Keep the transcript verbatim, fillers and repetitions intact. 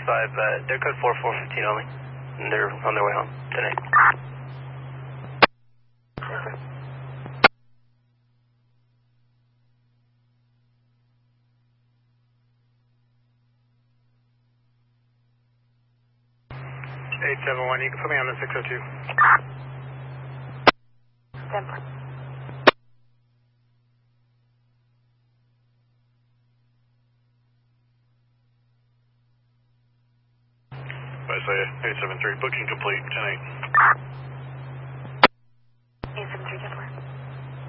five, uh, they're code four four fifteen only. And they're on their way home tonight. Okay. eight seven one, you can put me on the six oh two. ten four. Isaiah, eight seven three, booking complete, tonight.